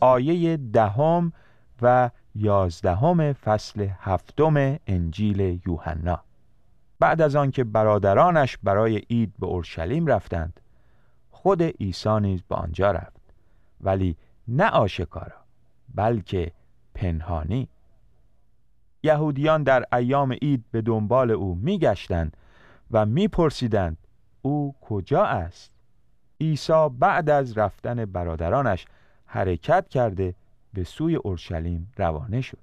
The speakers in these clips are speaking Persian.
آیه 10 و 11 فصل 7 انجیل یوحنا. بعد از آنکه برادرانش برای عید به اورشلیم رفتند، خود عیسی نیز به آنجا رفت، ولی نه آشکارا بلکه پنهانی. یهودیان در ایام عید به دنبال او می‌گشتند و می‌پرسیدند او کجا است؟ عیسی بعد از رفتن برادرانش حرکت کرده به سوی اورشلیم روانه شد،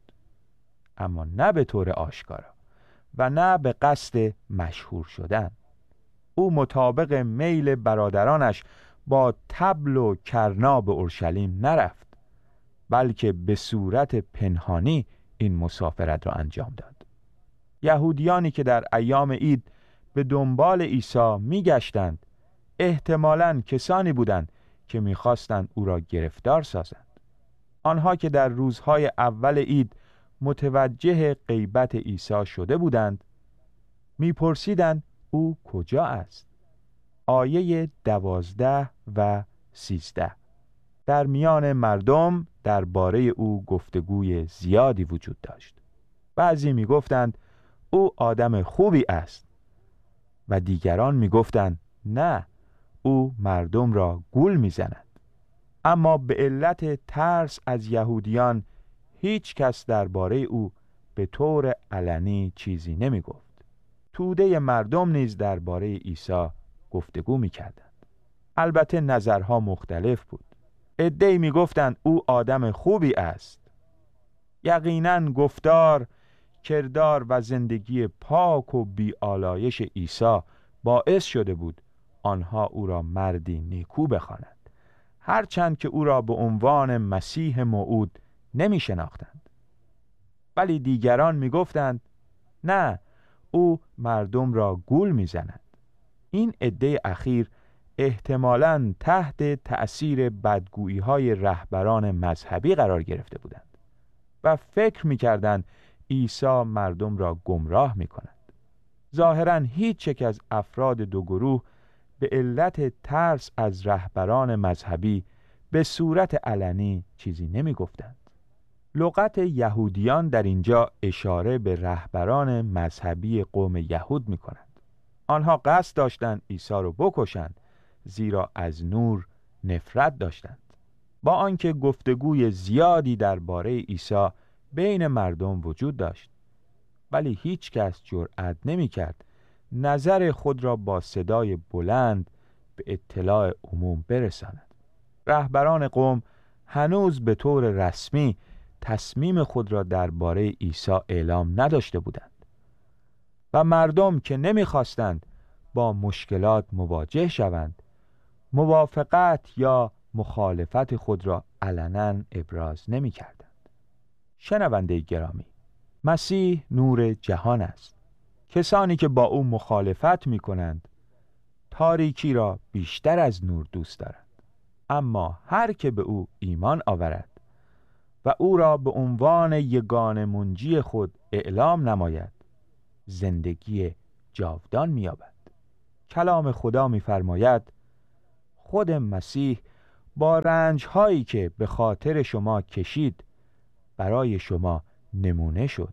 اما نه به طور آشکارا و نه به قصد مشهور شدن. او مطابق میل برادرانش با طبل و کرنا به اورشلیم نرفت، بلکه به صورت پنهانی این مسافرت را انجام داد. یهودیانی که در ایام عید به دنبال عیسی می‌گشتند احتمالاً کسانی بودند که می‌خواستند او را گرفتار سازند. آنها که در روزهای اول عید متوجه غیبت عیسی شده بودند می‌پرسیدند او کجا است؟ آیه 12 و 13. در میان مردم درباره او گفتگوی زیادی وجود داشت. بعضی می‌گفتند او آدم خوبی است و دیگران می‌گفتند نه، او مردم را گول می‌زند. اما به علت ترس از یهودیان هیچ کس درباره او به طور علنی چیزی نمی‌گفت. توده مردم نیز درباره عیسی گفتگو می‌کردند. البته نظرها مختلف بود. عده‌ای می‌گفتند او آدم خوبی است. یقیناً گفتار، کردار و زندگی پاک و بی‌آلایش عیسی باعث شده بود آنها او را مردی نیکو بخوانند، هرچند که او را به عنوان مسیح موعود نمی شناختند. ولی دیگران می گفتند نه، او مردم را گول می زند. این عده اخیر احتمالاً تحت تأثیر بدگویی های رهبران مذهبی قرار گرفته بودند و فکر می کردند عیسی مردم را گمراه می کند. ظاهراً هیچ یک از افراد دو گروه به علت ترس از رهبران مذهبی به صورت علنی چیزی نمی گفتند. لغت یهودیان در اینجا اشاره به رهبران مذهبی قوم یهود می کند. آنها قصد داشتند عیسی را بکشند، زیرا از نور نفرت داشتند. با آنکه گفتگوی زیادی درباره عیسی بین مردم وجود داشت، ولی هیچ کس جرأت نمی کرد نظر خود را با صدای بلند به اطلاع عموم برساند. رهبران قوم هنوز به طور رسمی تصمیم خود را درباره عیسی اعلام نداشته بودند و مردم که نمی‌خواستند با مشکلات مواجه شوند، موافقت یا مخالفت خود را علنا ابراز نمی‌کردند. شنونده گرامی، مسیح نور جهان است. کسانی که با او مخالفت می‌کنند تاریکی را بیشتر از نور دوست دارند. اما هر که به او ایمان آورد و او را به عنوان یگانه منجی خود اعلام نماید، زندگی جاودان می‌یابد. کلام خدا می‌فرماید خود مسیح با رنج‌هایی که به خاطر شما کشید برای شما نمونه شد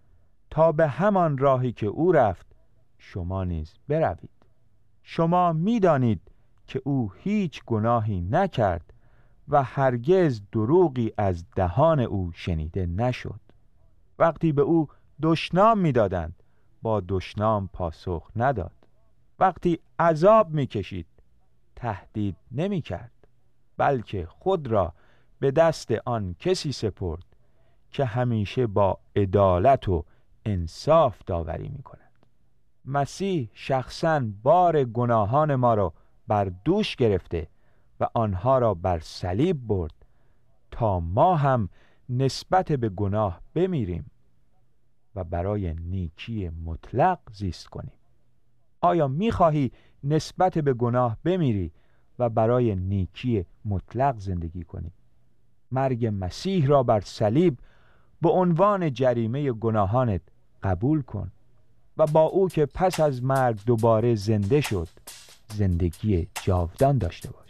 تا به همان راهی که او رفت شما نیز بروید. شما می‌دانید که او هیچ گناهی نکرد و هرگز دروغی از دهان او شنیده نشد. وقتی به او دشنام می‌دادند با دشنام پاسخ نداد. وقتی عذاب می‌کشید تهدید نمی‌کرد، بلکه خود را به دست آن کسی سپرد که همیشه با عدالت و انصاف داوری می‌کند. مسیح شخصاً بار گناهان ما را بر دوش گرفته و آنها را بر صلیب برد تا ما هم نسبت به گناه بمیریم و برای نیکی مطلق زیست کنیم. آیا می‌خواهی نسبت به گناه بمیری و برای نیکی مطلق زندگی کنی؟ مرگ مسیح را بر صلیب به عنوان جریمه گناهانت قبول کن و با او که پس از مرگ دوباره زنده شد زندگی جاودان داشته باش.